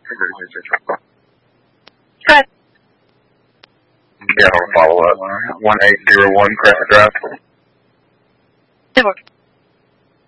Good. Yeah, I'll follow up. 1801 Crescent Drive. It works.